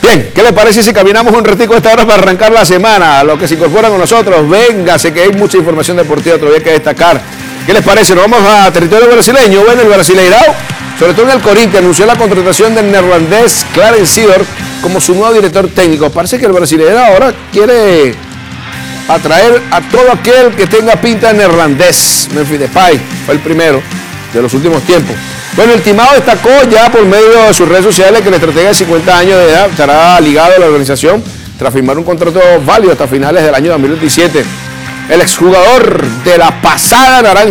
Bien, ¿qué le parece si caminamos un ratico a esta hora para arrancar la semana? A los que se incorporan con nosotros, véngase que hay mucha información deportiva todavía que destacar. ¿Qué les parece? Nos vamos a territorio brasileño. Bueno, el Brasileirao, sobre todo en el Corinthians, anunció la contratación del neerlandés Clarence Seedorf como su nuevo director técnico. Parece que el Brasileirao ahora quiere atraer a todo aquel que tenga pinta de neerlandés. Memphis Depay fue el primero de los últimos tiempos. Bueno, el timado destacó ya por medio de sus redes sociales que el estratega de 50 años de edad estará ligado a la organización tras firmar un contrato válido hasta finales del año 2027. El exjugador de la pasada naranja